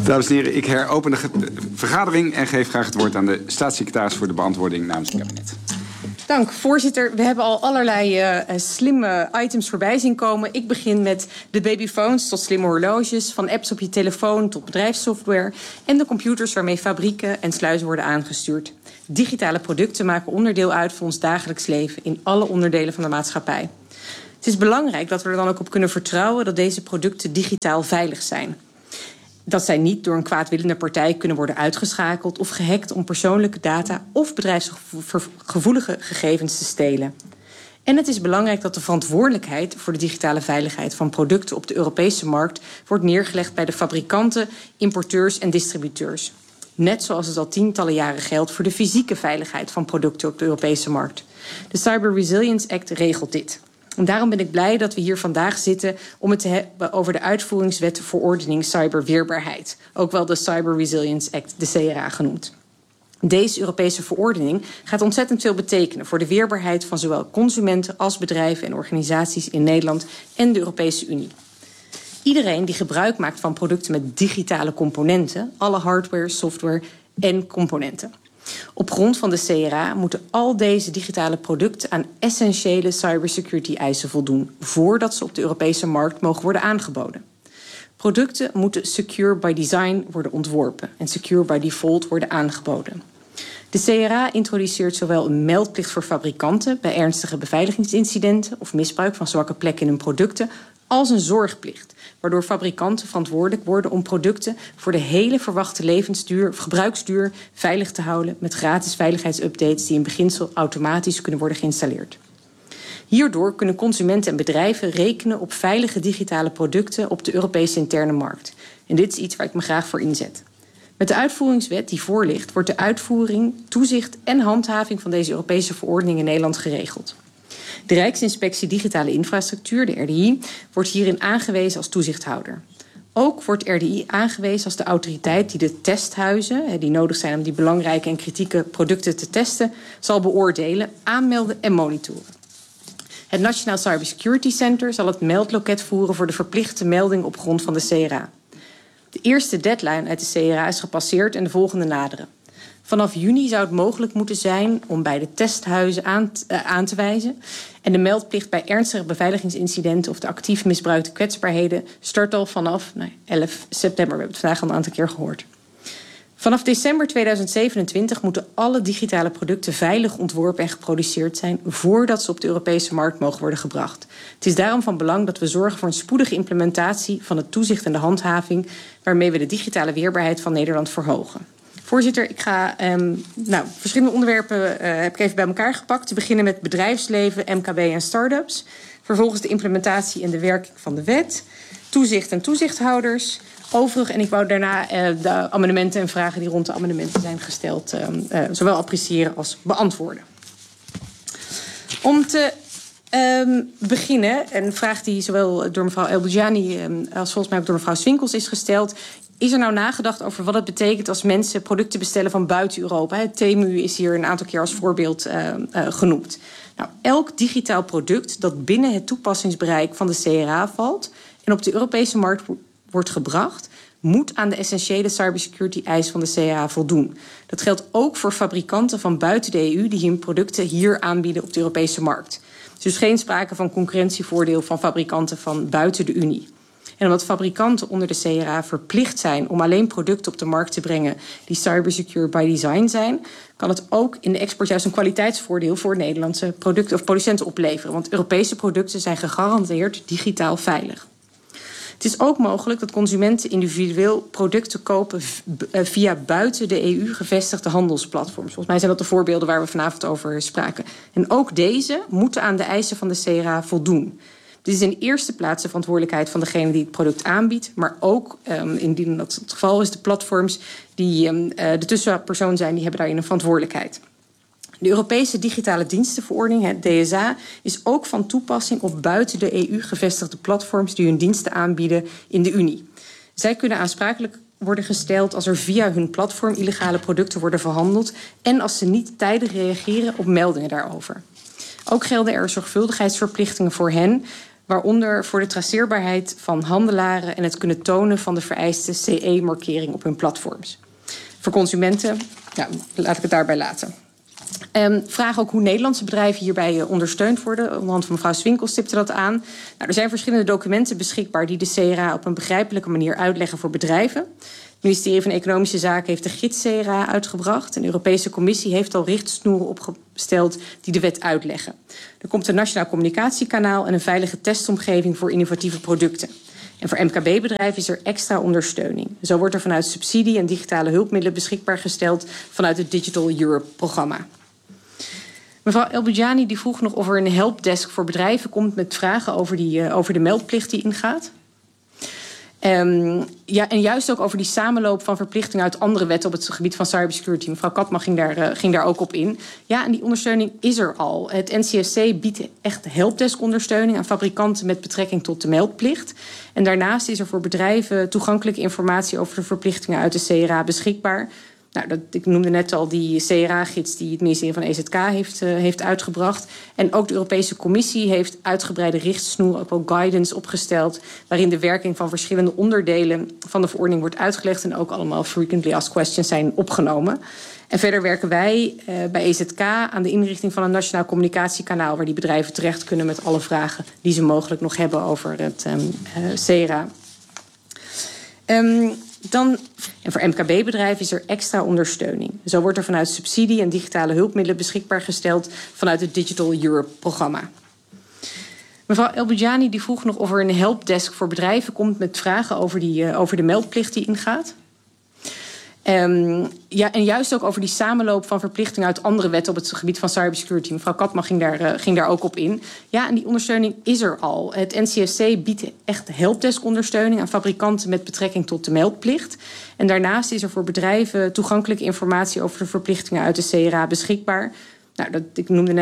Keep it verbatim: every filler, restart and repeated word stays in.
Dames en heren, ik heropen de vergadering en geef graag het woord aan de staatssecretaris voor de beantwoording namens het kabinet. Dank, voorzitter. We hebben al allerlei uh, slimme items voorbij zien komen. Ik begin met de babyphones tot slimme horloges, van apps op je telefoon tot bedrijfssoftware en de computers waarmee fabrieken en sluizen worden aangestuurd. Digitale producten maken onderdeel uit van ons dagelijks leven in alle onderdelen van de maatschappij. Het is belangrijk dat we er dan ook op kunnen vertrouwen dat deze producten digitaal veilig zijn. Dat zij niet door een kwaadwillende partij kunnen worden uitgeschakeld of gehackt om persoonlijke data of bedrijfsgevoelige gegevens te stelen. En het is belangrijk dat de verantwoordelijkheid voor de digitale veiligheid van producten op de Europese markt wordt neergelegd bij de fabrikanten, importeurs en distributeurs. Net zoals het al tientallen jaren geldt voor de fysieke veiligheid van producten op de Europese markt. De Cyber Resilience Act regelt dit. En daarom ben ik blij dat we hier vandaag zitten om het te hebben over de uitvoeringswet verordening cyberweerbaarheid. Ook wel de Cyber Resilience Act, de C R A genoemd. Deze Europese verordening gaat ontzettend veel betekenen voor de weerbaarheid van zowel consumenten als bedrijven en organisaties in Nederland en de Europese Unie. Iedereen die gebruik maakt van producten met digitale componenten, alle hardware, software en componenten. Op grond van de C R A moeten al deze digitale producten aan essentiële cybersecurity-eisen voldoen voordat ze op de Europese markt mogen worden aangeboden. Producten moeten secure by design worden ontworpen en secure by default worden aangeboden. De C R A introduceert zowel een meldplicht voor fabrikanten bij ernstige beveiligingsincidenten of misbruik van zwakke plekken in hun producten, als een zorgplicht, waardoor fabrikanten verantwoordelijk worden om producten voor de hele verwachte levensduur of gebruiksduur veilig te houden met gratis veiligheidsupdates die in beginsel automatisch kunnen worden geïnstalleerd. Hierdoor kunnen consumenten en bedrijven rekenen op veilige digitale producten op de Europese interne markt. En dit is iets waar ik me graag voor inzet. Met de uitvoeringswet die voor ligt, wordt de uitvoering, toezicht en handhaving van deze Europese verordening in Nederland geregeld. De Rijksinspectie Digitale Infrastructuur, de R D I, wordt hierin aangewezen als toezichthouder. Ook wordt R D I aangewezen als de autoriteit die de testhuizen, die nodig zijn om die belangrijke en kritieke producten te testen, zal beoordelen, aanmelden en monitoren. Het Nationaal Cybersecurity Center zal het meldloket voeren voor de verplichte melding op grond van de C R A. De eerste deadline uit de C R A is gepasseerd en de volgende naderen. Vanaf juni zou het mogelijk moeten zijn om bij de testhuizen aan, uh, aan te wijzen. En de meldplicht bij ernstige beveiligingsincidenten of de actief misbruikte kwetsbaarheden start al vanaf nou, elf september. We hebben het vandaag al een aantal keer gehoord. Vanaf december tweeduizend zevenentwintig moeten alle digitale producten veilig ontworpen en geproduceerd zijn voordat ze op de Europese markt mogen worden gebracht. Het is daarom van belang dat we zorgen voor een spoedige implementatie van het toezicht en de handhaving waarmee we de digitale weerbaarheid van Nederland verhogen. Voorzitter, ik ga um, nou, verschillende onderwerpen uh, heb ik even bij elkaar gepakt. Te beginnen met bedrijfsleven, M K B en start-ups. Vervolgens de implementatie en de werking van de wet. Toezicht en toezichthouders. Overig, en ik wou daarna uh, de amendementen en vragen die rond de amendementen zijn gesteld uh, uh, zowel appreciëren als beantwoorden. Om te um, beginnen, een vraag die zowel door mevrouw Elboujani um, als volgens mij ook door mevrouw Swinkels is gesteld. Is er nou nagedacht over wat het betekent als mensen producten bestellen van buiten Europa? Het Temu is hier een aantal keer als voorbeeld uh, uh, genoemd. Nou, elk digitaal product dat binnen het toepassingsbereik van de C R A valt en op de Europese markt wordt gebracht, moet aan de essentiële cybersecurity-eisen van de C R A voldoen. Dat geldt ook voor fabrikanten van buiten de E U die hun producten hier aanbieden op de Europese markt. Dus geen sprake van concurrentievoordeel van fabrikanten van buiten de Unie. En omdat fabrikanten onder de C R A verplicht zijn om alleen producten op de markt te brengen die cybersecure by design zijn, kan het ook in de export juist een kwaliteitsvoordeel voor Nederlandse producten of producenten opleveren. Want Europese producten zijn gegarandeerd digitaal veilig. Het is ook mogelijk dat consumenten individueel producten kopen via buiten de E U gevestigde handelsplatforms. Volgens mij zijn dat de voorbeelden waar we vanavond over spraken. En ook deze moeten aan de eisen van de C R A voldoen. Dit is in de eerste plaats de verantwoordelijkheid van degene die het product aanbiedt, maar ook, um, indien dat het geval is, de platforms die um, uh, de tussenpersoon zijn, die hebben daarin een verantwoordelijkheid. De Europese Digitale Dienstenverordening, het D S A, is ook van toepassing op buiten de E U gevestigde platforms die hun diensten aanbieden in de Unie. Zij kunnen aansprakelijk worden gesteld als er via hun platform illegale producten worden verhandeld en als ze niet tijdig reageren op meldingen daarover. Ook gelden er zorgvuldigheidsverplichtingen voor hen waaronder voor de traceerbaarheid van handelaren en het kunnen tonen van de vereiste C E-markering op hun platforms. Voor consumenten, ja, laat ik het daarbij laten. Um, vraag ook hoe Nederlandse bedrijven hierbij uh, ondersteund worden. Aan de hand van mevrouw Swinkels stipte dat aan. Nou, er zijn verschillende documenten beschikbaar die de C R A op een begrijpelijke manier uitleggen voor bedrijven. Het ministerie van Economische Zaken heeft de gids C R A uitgebracht. En de Europese Commissie heeft al richtsnoeren opgesteld die de wet uitleggen. Er komt een nationaal communicatiekanaal en een veilige testomgeving voor innovatieve producten. En voor M K B-bedrijven is er extra ondersteuning. Zo wordt er vanuit subsidie en digitale hulpmiddelen beschikbaar gesteld vanuit het Digital Europe-programma. Mevrouw Elbejani die vroeg nog of er een helpdesk voor bedrijven komt met vragen over, die, uh, over de meldplicht die ingaat. Um, ja, en juist ook over die samenloop van verplichtingen uit andere wetten op het gebied van cybersecurity. Mevrouw Katman ging daar, uh, ging daar ook op in. Ja, en die ondersteuning is er al. Het N C S C biedt echt helpdesk-ondersteuning aan fabrikanten met betrekking tot de meldplicht. En daarnaast is er voor bedrijven toegankelijke informatie over de verplichtingen uit de C R A beschikbaar. Nou, dat, ik noemde net al die C R A-gids die het ministerie van E Z K heeft, uh, heeft uitgebracht. En ook de Europese Commissie heeft uitgebreide richtsnoeren, ook wel guidance opgesteld, waarin de werking van verschillende onderdelen van de verordening wordt uitgelegd en ook allemaal frequently asked questions zijn opgenomen. En verder werken wij uh, bij E Z K aan de inrichting van een nationaal communicatiekanaal waar die bedrijven terecht kunnen met alle vragen die ze mogelijk nog hebben over het um, uh, C R A. Um, Dan, en voor M K B-bedrijven is er extra ondersteuning. Zo wordt er vanuit subsidie en digitale hulpmiddelen beschikbaar gesteld vanuit het Digital Europe-programma. Mevrouw Elbejani die vroeg nog of er een helpdesk voor bedrijven komt met vragen over, die, uh, over de meldplicht die ingaat. Um, ja, en juist ook over die samenloop van verplichtingen uit andere wetten op het gebied van cybersecurity. Mevrouw Katman ging daar, uh, ging daar ook op in. Ja, en die ondersteuning is er al. Het N C S C biedt echt helpdesk-ondersteuning aan fabrikanten met betrekking tot de meldplicht. En daarnaast is er voor bedrijven toegankelijke informatie over de verplichtingen uit de C R A beschikbaar. Nou, dat, ik noemde net